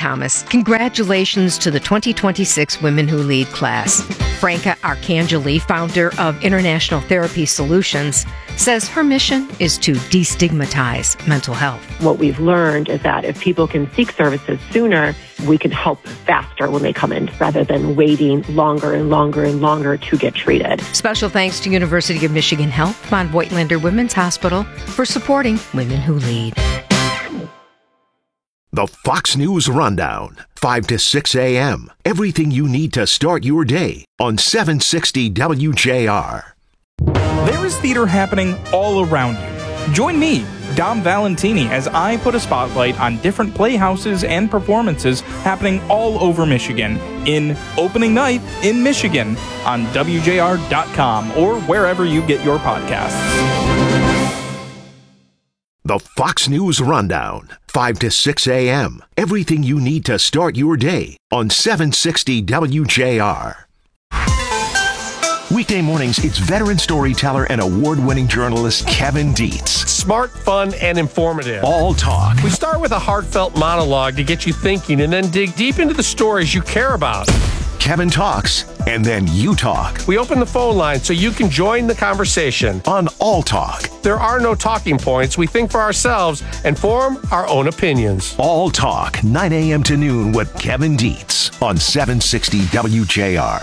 Thomas. Congratulations to the 2026 Women Who Lead class. Franca Arcangeli, founder of International Therapy Solutions, says her mission is to destigmatize mental health. What we've learned is that if people can seek services sooner, we can help faster when they come in rather than waiting longer and longer and longer to get treated. Special thanks to University of Michigan Health, von Voigtlander Women's Hospital, for supporting Women Who Lead. The Fox News Rundown, 5 to 6 a.m. Everything you need to start your day on 760 WJR. There is theater happening all around you. Join me, Dom Valentini, as I put a spotlight on different playhouses and performances happening all over Michigan in Opening Night in Michigan on WJR.com or wherever you get your podcasts. The Fox News Rundown, 5 to 6 a.m. Everything you need to start your day on 760 WJR. Weekday mornings, it's veteran storyteller and award-winning journalist Kevin Dietz. Smart, fun, and informative. All talk. We start with a heartfelt monologue to get you thinking and then dig deep into the stories you care about. Kevin talks, and then you talk. We open the phone line so you can join the conversation. On All Talk. There are no talking points. We think for ourselves and form our own opinions. All Talk, 9 a.m. to noon with Kevin Dietz on 760 WJR.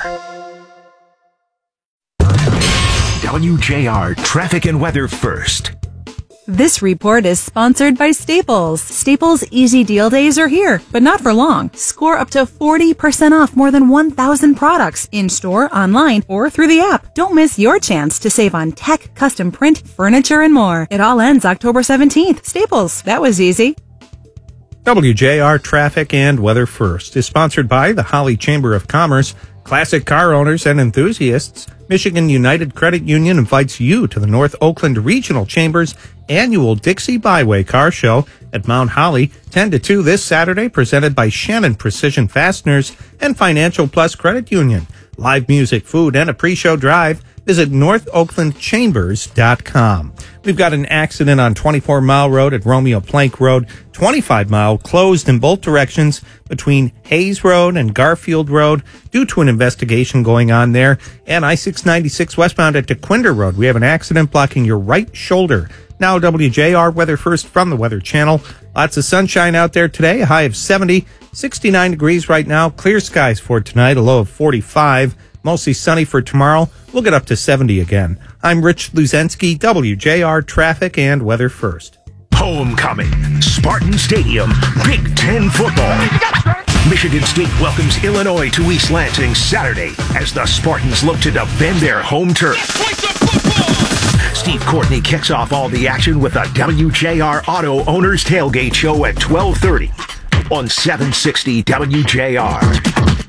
WJR Traffic and Weather First. This report is sponsored by Staples. Staples Easy Deal Days are here, but not for long. Score up to 40% off more than 1,000 products in-store, online, or through the app. Don't miss your chance to save on tech, custom print, furniture, and more. It all ends October 17th. Staples. That was easy. WJR Traffic and Weather First is sponsored by the Holly Chamber of Commerce, classic car owners and enthusiasts. Michigan United Credit Union invites you to the North Oakland Regional Chamber's annual Dixie Byway Car Show at Mount Holly, 10 to 2 this Saturday, presented by Shannon Precision Fasteners and Financial Plus Credit Union. Live music, food, and a pre-show drive. Visit NorthOaklandChambers.com. We've got an accident on 24 Mile Road at Romeo Plank Road, 25 Mile, closed in both directions between Hayes Road and Garfield Road due to an investigation going on there. And I-696 westbound at DeQuinder Road, we have an accident blocking your right shoulder. Now WJR Weather First from the Weather Channel. Lots of sunshine out there today, a high of 70, 69 degrees right now. Clear skies for tonight, a low of 45. Mostly sunny for tomorrow. We'll get up to 70 again. I'm Rich Luzensky, WJR Traffic and Weather First. Homecoming, Spartan Stadium, Big Ten football. Michigan State welcomes Illinois to East Lansing Saturday as the Spartans look to defend their home turf. Steve Courtney kicks off all the action with a WJR Auto Owners Tailgate Show at 12:30 on 760 WJR.